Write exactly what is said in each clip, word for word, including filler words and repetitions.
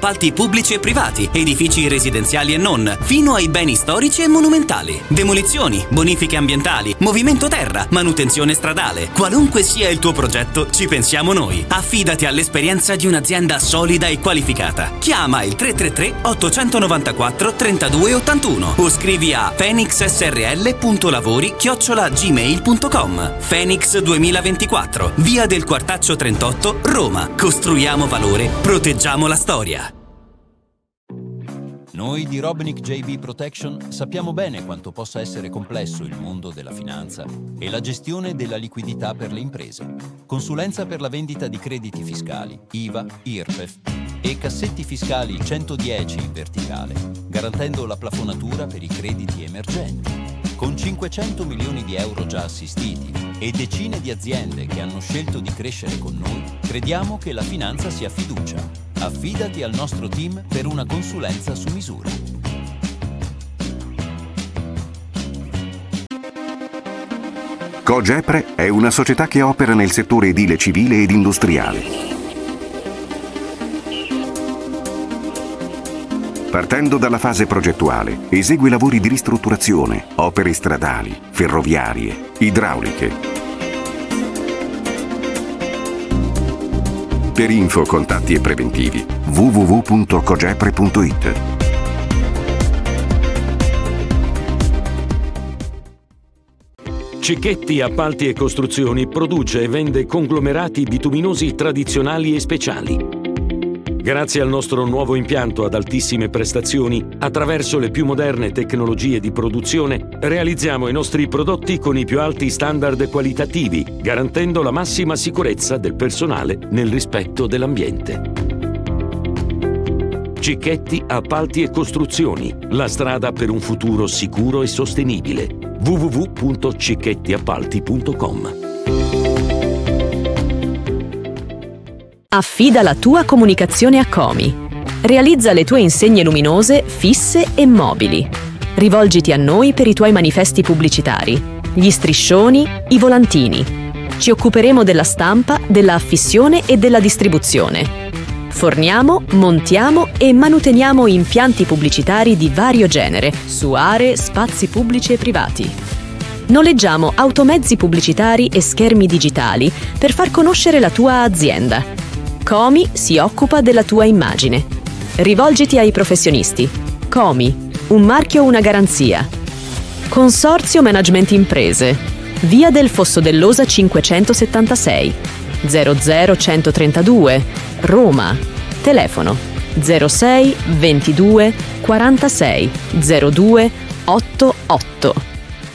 appalti pubblici e privati, edifici residenziali e non, fino ai beni storici e monumentali. Demolizioni, bonifiche ambientali, movimento terra, manutenzione stradale. Qualunque sia il tuo progetto, ci pensiamo noi. Affidati all'esperienza di un'azienda solida e qualificata. Chiama il tre tre tre otto nove quattro tre due otto uno o scrivi a phoenix s r l punto lavori chiocciola gmail punto com. Phoenix duemilaventiquattro, via del Quartaccio trentotto, Roma. Costruiamo valore, proteggiamo la storia. Noi di Robnick J B Protection sappiamo bene quanto possa essere complesso il mondo della finanza e la gestione della liquidità per le imprese. Consulenza per la vendita di crediti fiscali, I V A, I R P E F e cassetti fiscali centodieci in verticale, garantendo la plafonatura per i crediti emergenti. Con cinquecento milioni di euro già assistiti e decine di aziende che hanno scelto di crescere con noi, crediamo che la finanza sia fiducia. Affidati al nostro team per una consulenza su misura. Cogepre è una società che opera nel settore edile civile ed industriale. Partendo dalla fase progettuale, esegue lavori di ristrutturazione, opere stradali, ferroviarie, idrauliche. Per info, contatti e preventivi w w w punto cogepre punto i t. Cicchetti Appalti e Costruzioni produce e vende conglomerati bituminosi tradizionali e speciali. Grazie al nostro nuovo impianto ad altissime prestazioni, attraverso le più moderne tecnologie di produzione, realizziamo i nostri prodotti con i più alti standard qualitativi, garantendo la massima sicurezza del personale nel rispetto dell'ambiente. Cicchetti Appalti e Costruzioni, la strada per un futuro sicuro e sostenibile. w w w punto cicchetti appalti punto com. Affida la tua comunicazione a Comi. Realizza le tue insegne luminose, fisse e mobili. Rivolgiti a noi per i tuoi manifesti pubblicitari, gli striscioni, i volantini. Ci occuperemo della stampa, della affissione e della distribuzione. Forniamo, montiamo e manuteniamo impianti pubblicitari di vario genere su aree, spazi pubblici e privati. Noleggiamo automezzi pubblicitari e schermi digitali per far conoscere la tua azienda. Comi si occupa della tua immagine. Rivolgiti ai professionisti. Comi, un marchio, una garanzia. Consorzio Management Imprese. Via del Fosso dell'Osa cinquecentosettantasei, zero zero centotrentadue, Roma. Telefono zero sei ventidue quarantasei zero due ottantotto.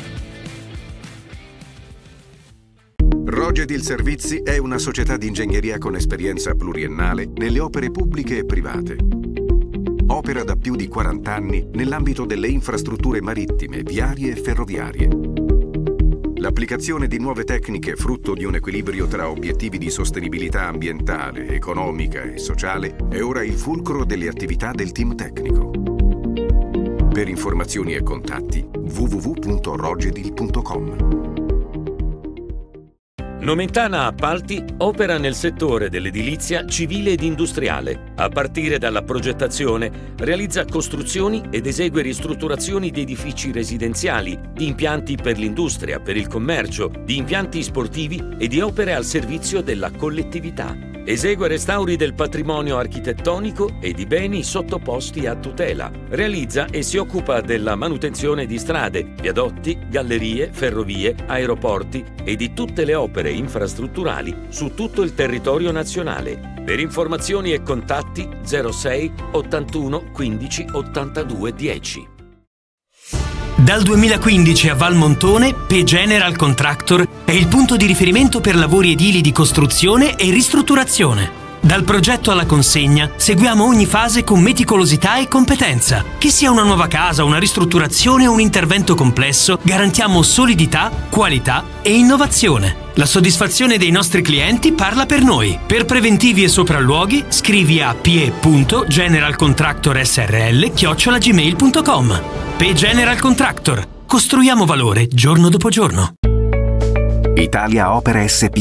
Rogedil Servizi è una società di ingegneria con esperienza pluriennale nelle opere pubbliche e private. Opera da più di quaranta anni nell'ambito delle infrastrutture marittime, viarie e ferroviarie. L'applicazione di nuove tecniche frutto di un equilibrio tra obiettivi di sostenibilità ambientale, economica e sociale è ora il fulcro delle attività del team tecnico. Per informazioni e contatti w w w punto rogedil punto com. Nomentana Appalti opera nel settore dell'edilizia civile ed industriale. A partire dalla progettazione, realizza costruzioni ed esegue ristrutturazioni di edifici residenziali, di impianti per l'industria, per il commercio, di impianti sportivi e di opere al servizio della collettività. Esegue restauri del patrimonio architettonico e di beni sottoposti a tutela. Realizza e si occupa della manutenzione di strade, viadotti, gallerie, ferrovie, aeroporti e di tutte le opere infrastrutturali su tutto il territorio nazionale. Per informazioni e contatti zero sei ottantuno quindici ottantadue dieci. Dal duemilaquindici a Valmontone, P General Contractor è il punto di riferimento per lavori edili di costruzione e ristrutturazione. Dal progetto alla consegna seguiamo ogni fase con meticolosità e competenza. Che sia una nuova casa, una ristrutturazione o un intervento complesso, garantiamo solidità, qualità e innovazione. La soddisfazione dei nostri clienti parla per noi. Per preventivi e sopralluoghi scrivi a p e punto general contractor s r l chiocciola gmail punto com. P General Contractor. Costruiamo valore giorno dopo giorno. Italia Opere S P A.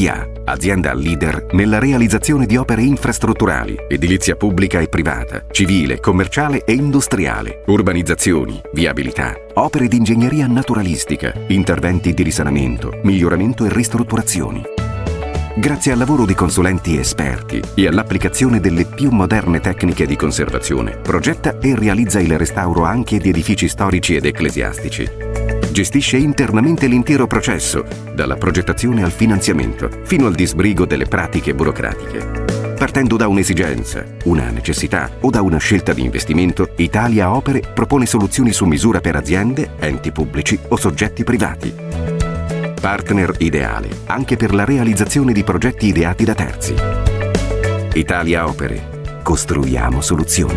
azienda leader nella realizzazione di opere infrastrutturali, edilizia pubblica e privata, civile, commerciale e industriale, urbanizzazioni, viabilità, opere di ingegneria naturalistica, interventi di risanamento, miglioramento e ristrutturazioni. Grazie al lavoro di consulenti esperti e all'applicazione delle più moderne tecniche di conservazione, progetta e realizza il restauro anche di edifici storici ed ecclesiastici. Gestisce internamente l'intero processo, dalla progettazione al finanziamento, fino al disbrigo delle pratiche burocratiche. Partendo da un'esigenza, una necessità o da una scelta di investimento, Italia Opere propone soluzioni su misura per aziende, enti pubblici o soggetti privati. Partner ideale anche per la realizzazione di progetti ideati da terzi. Italia Opere. Costruiamo soluzioni.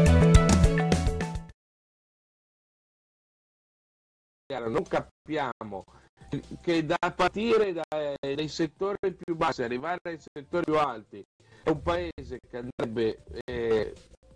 Non capiamo che da partire dai, dai settori più bassi, arrivare ai settori più alti, è un paese che andrebbe eh,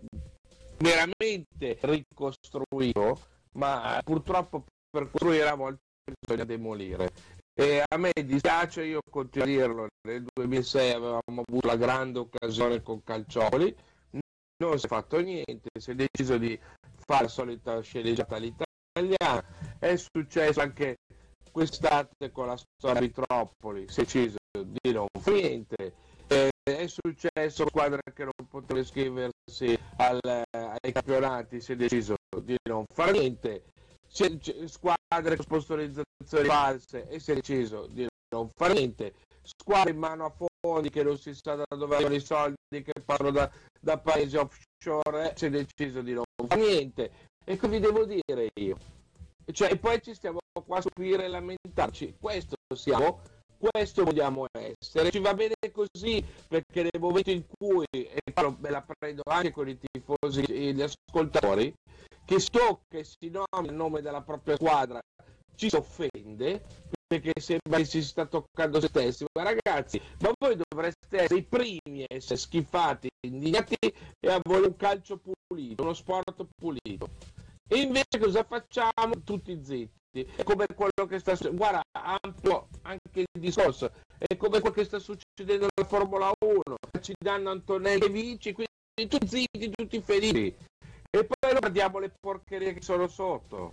veramente ricostruito, ma purtroppo per costruire a volte bisogna demolire. E a me dispiace, io continuo a dirlo, nel duemilasei avevamo avuto la grande occasione con Calciopoli, non si è fatto niente, si è deciso di fare la solita sceneggiata all'italiana, è successo anche quest'estate con la storia di Tropoli, si è deciso di non fare niente, eh, è successo con squadre che non potevano iscriversi al, ai campionati, si è deciso di non fare niente. C'è, c'è squadre con sponsorizzazioni false e si è deciso di non fare niente, squadre in mano a fondi che non si sa da dove arrivano i soldi, che parlano da, da paesi offshore, si è deciso di non fare niente. E che vi devo dire io? Cioè, e poi ci stiamo qua a stupire e lamentarci. Questo siamo, questo vogliamo essere, ci va bene così, perché nel momento in cui, e me la prendo anche con i tifosi e gli ascoltatori, che si tocca e si nomina il nome della propria squadra, ci si offende, perché sembra che si sta toccando se stessi. Ma ragazzi, ma voi dovreste essere i primi a essere schifati, indignati e a volere un calcio pulito, uno sport pulito. E invece cosa facciamo? Tutti zitti. È come quello che sta succedendo, guarda, ampio anche il discorso, è come quello che sta succedendo nella Formula uno, ci danno Antonelli e vinci, quindi tutti zitti, tutti felici. E poi non guardiamo le porcherie che sono sotto.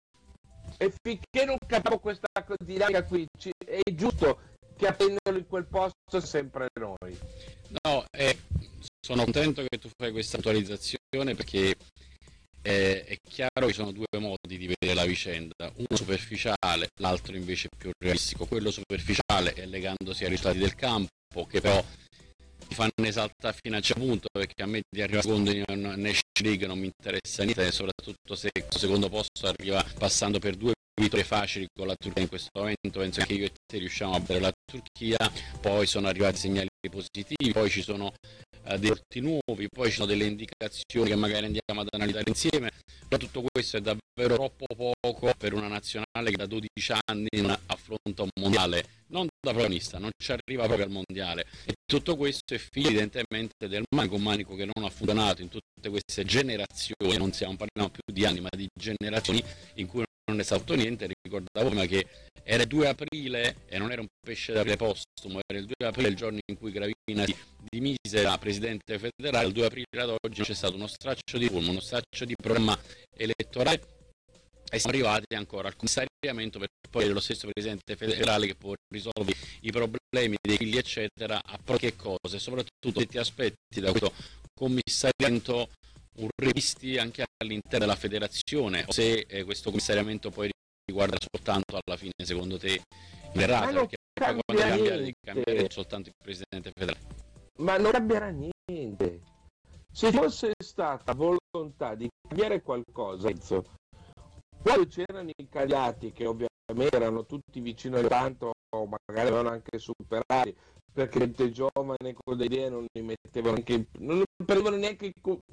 E finché non capiamo questa dinamica qui, ci, è giusto che a prenderlo in quel posto sempre noi. No, eh, sono contento che tu fai questa attualizzazione, perché eh, è chiaro che ci sono due modi di vedere la vicenda, uno superficiale, l'altro invece più realistico. Quello superficiale è legandosi ai risultati del campo, che però ti fanno esaltare fino a un certo punto, perché a me di arrivare secondo in National League non mi interessa niente, soprattutto se il secondo posto arriva passando per due vittorie facili con la Turchia in questo momento. Penso che io e te riusciamo a battere la Turchia, poi sono arrivati segnali positivi, poi ci sono uh, dei volti nuovi, poi ci sono delle indicazioni che magari andiamo ad analizzare insieme, però tutto questo è davvero troppo poco per una nazionale che da dodici anni non affronta un mondiale, non da protagonista, non ci arriva proprio al mondiale, e tutto questo è figlio evidentemente del manico, un manico che non ha funzionato in tutte queste generazioni, non stiamo parliamo più di anni ma di generazioni in cui non è stato niente. Ricordavo prima che era il due aprile e non era un pesce d'aprile postumo, era il due aprile il giorno in cui Gravina si dimise da presidente federale, il due aprile ad oggi c'è stato uno straccio di forma, uno straccio di programma elettorale e siamo arrivati ancora al commissariamento per poi avere lo stesso presidente federale che può risolvere i problemi dei figli eccetera, a poche cose, e soprattutto se ti aspetti da questo commissariamento un rivisti anche all'interno della federazione, o se eh, questo commissariamento poi riguarda soltanto alla fine secondo te il errato, perché poi quando cambia devi cambiare soltanto il presidente federale. Ma non cambierà niente. Se fosse stata volontà di cambiare qualcosa, quando c'erano i candidati che ovviamente erano tutti vicino al tanto o magari avevano anche superati, perché gente giovane con le idee non li mettevano neanche, non prendevano neanche,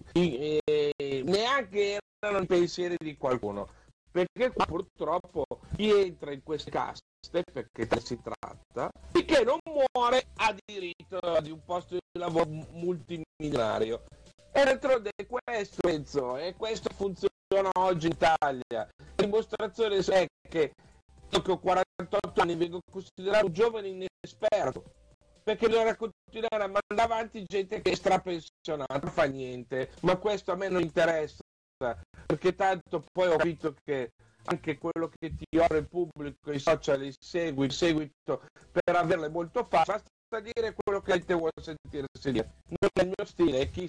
eh, neanche erano i pensieri di qualcuno, perché qua purtroppo chi entra in queste caste, perché si tratta, finché non muore ha diritto di un posto di lavoro multimilionario. E d'altronde questo penso, e questo funziona oggi in Italia. La dimostrazione è che io che ho quarantotto anni vengo considerato un giovane inesperto. perché bisogna continuare a mandare avanti gente che è strapensionata, non fa niente, ma questo a me non interessa, perché tanto poi ho capito che anche quello che ti offre il pubblico, i social, il seguito, il seguito per averle molto facile, basta dire quello che te vuole sentirsi dire. Non è il mio stile, e chi